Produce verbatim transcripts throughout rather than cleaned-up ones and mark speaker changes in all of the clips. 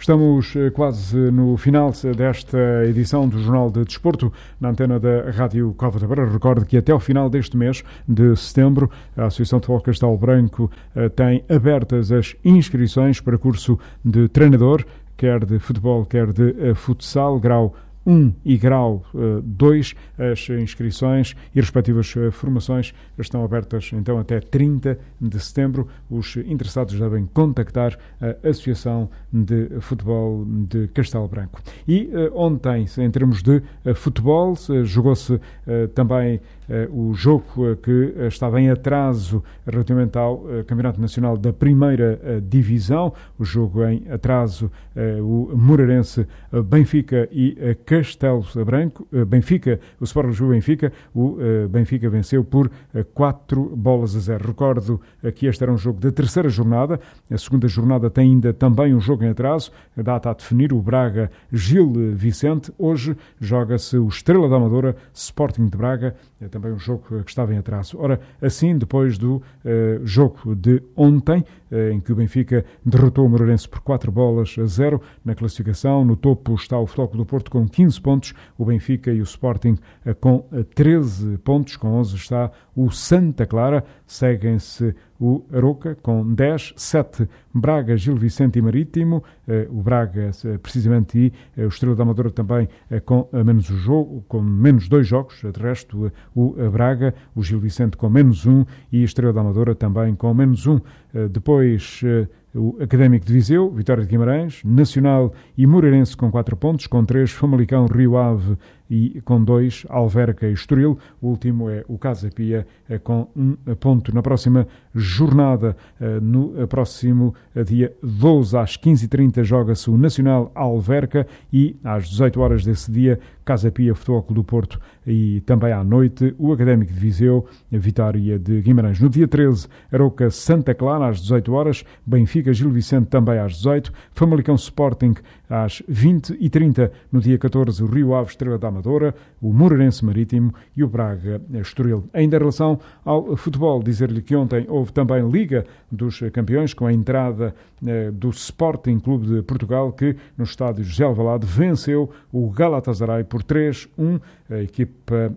Speaker 1: Estamos quase no final desta edição do Jornal de Desporto na antena da Rádio Cova da Beira. Recordo que até ao final deste mês de setembro a Associação de Futebol Castelo Branco tem abertas as inscrições para curso de treinador, quer de futebol, quer de futsal, grau um e grau dois. As inscrições e respectivas formações estão abertas então até trinta de setembro. Os interessados devem contactar a Associação de Futebol de Castelo Branco. E uh, ontem, em termos de uh, futebol, uh, jogou-se uh, também uh, o jogo uh, que uh, estava em atraso relativamente ao uh, Campeonato Nacional da Primeira uh, Divisão. O jogo em atraso, uh, o Moreirense, uh, Benfica e uh, Castelo Branco. Uh, Benfica, o Sport Lisboa Benfica, o uh, Benfica venceu por uh, quatro bolas a zero. Recordo uh, que este era um jogo da terceira jornada. A segunda jornada tem ainda também um jogo em atraso, a data a definir, o Braga Gil Vicente. Hoje joga-se o Estrela da Amadora Sporting de Braga, é também um jogo que estava em atraso. Ora, assim, depois do uh, jogo de ontem, uh, em que o Benfica derrotou o Moreirense por quatro bolas a zero, na classificação, no topo está o Futebol Clube do Porto com quinze pontos, o Benfica e o Sporting uh, com uh, treze pontos, com onze está o Santa Clara, seguem-se o Aroca com dez, sete Braga, Gil Vicente e Marítimo, eh, o Braga precisamente e eh, o Estrela da Amadora também eh, com eh, menos o jogo, com menos dois jogos, de resto eh, o eh, Braga, o Gil Vicente com menos um e a Estrela da Amadora também com menos um. Eh, depois eh, o Académico de Viseu, Vitória de Guimarães, Nacional e Moreirense com quatro pontos, com três Famalicão, Rio Ave e com dois Alverca e Estoril. O último é o Casa Pia com um ponto. Na próxima jornada, no próximo dia doze às quinze e trinta, joga-se o Nacional Alverca e às dezoito horas desse dia Casa Pia, Futebol Clube do Porto e também à noite o Académico de Viseu, Vitória de Guimarães. No dia treze, Aroca Santa Clara às dezoito horas, Benfica Gil Vicente também às dezoito, Famalicão Sporting às vinte e trinta. No dia catorze, o Rio Ave Estrela da Amadora, o Moreirense Marítimo e o Braga Estoril. Ainda em relação ao futebol, dizer-lhe que ontem houve também Liga dos Campeões, com a entrada eh, do Sporting Clube de Portugal, que no estádio José Alvalade venceu o Galatasaray por três a um. A equipa eh,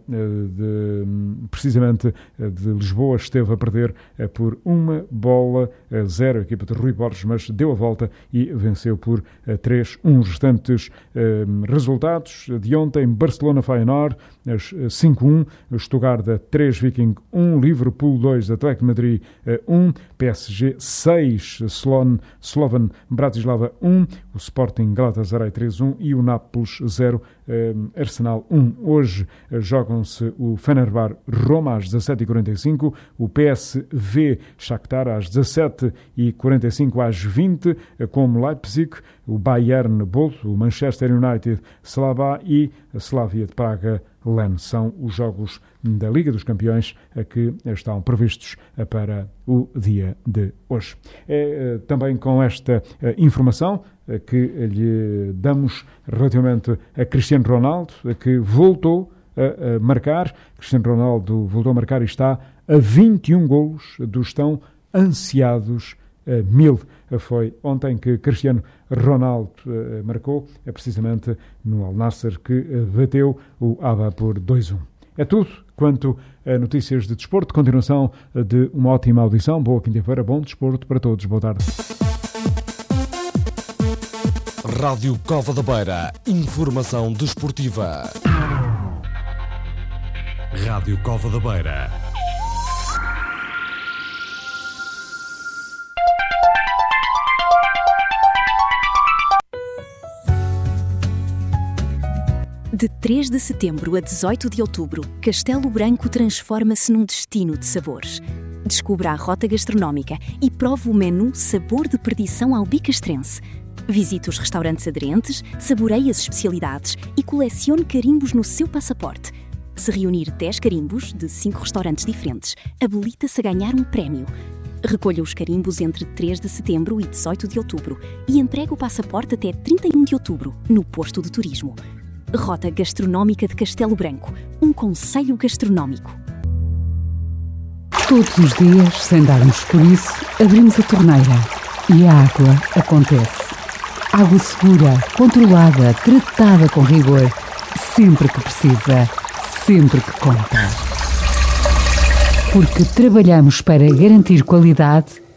Speaker 1: de, precisamente de Lisboa esteve a perder eh, por uma bola a zero, a equipa de Rui Borges, mas deu a volta e venceu por eh, três a um. Os restantes eh, resultados de ontem: Barcelona-Feyenoord cinco a um, Stuttgart três, Viking um, Liverpool dois, Atlético de Madrid um, P S G seis, Slovan, Slovan Bratislava um, o Sporting Galatasaray três a um e o Nápoles zero, eh, Arsenal um. Hoje eh, jogam-se o Fenerbahçe Roma às dezassete e quarenta e cinco, o P S V Shakhtar às dezassete e quarenta e cinco às vinte, eh, como Leipzig, o Bayern Bolt, o Manchester United Slavia e a Slavia de Praga Lens. São os jogos da Liga dos Campeões que estão previstos para o dia de hoje. É também com esta informação que lhe damos relativamente a Cristiano Ronaldo, que voltou a marcar. Cristiano Ronaldo voltou a marcar e está a vinte e um golos dos tão ansiados mil. Foi ontem que Cristiano Ronaldo marcou, é precisamente no Al Nassr, que bateu o Aba por dois a um. É tudo quanto a notícias de desporto. Continuação de uma ótima audição. Boa quinta-feira, bom desporto para todos. Boa tarde.
Speaker 2: Rádio Cova da Beira. Informação desportiva. Rádio Cova da Beira.
Speaker 3: De três de setembro a dezoito de outubro, Castelo Branco transforma-se num destino de sabores. Descubra a rota gastronómica e prove o menu Sabor de Perdição Albicastrense. Visite os restaurantes aderentes, saboreie as especialidades e colecione carimbos no seu passaporte. Se reunir dez carimbos de cinco restaurantes diferentes, habilita-se a ganhar um prémio. Recolha os carimbos entre três de setembro e dezoito de outubro e entregue o passaporte até trinta e um de outubro, no posto de turismo. Rota Gastronómica de Castelo Branco, um conselho gastronómico.
Speaker 4: Todos os dias, sem darmos por isso, abrimos a torneira e a água acontece. Água segura, controlada, tratada com rigor. Sempre que precisa, sempre que conta. Porque trabalhamos para garantir qualidade